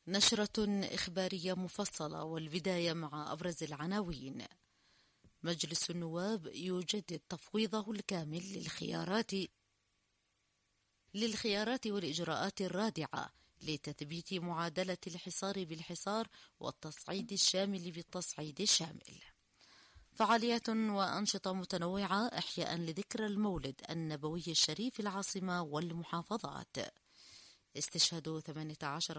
نشرة إخبارية مفصلة، والبداية مع أبرز العناوين. مجلس النواب يجدد تفويضه الكامل للخيارات والإجراءات الرادعة لتثبيت معادلة الحصار بالحصار والتصعيد الشامل بالتصعيد الشامل. فعاليات وأنشطة متنوعة إحياء لذكرى المولد النبوي الشريف العاصمة والمحافظات. استشهاد 18